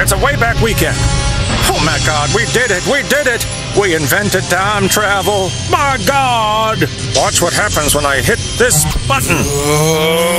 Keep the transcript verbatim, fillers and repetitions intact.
It's a way back weekend. Oh my God, we did it, we did it! We invented time travel. My God! Watch what happens when I hit this button.